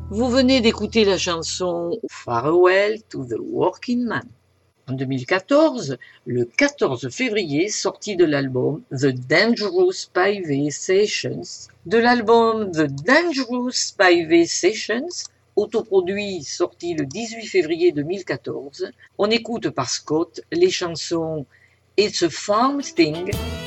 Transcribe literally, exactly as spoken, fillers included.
Vous venez d'écouter la chanson Farewell to the Working Man. En deux mille quatorze, le quatorze février, sorti de l'album The Dangerous Spivey Sessions. De l'album The Dangerous Spivey Sessions, autoproduit, sorti le dix-huit février deux mille quatorze, on écoute par Scott les chansons It's a Farm Thing,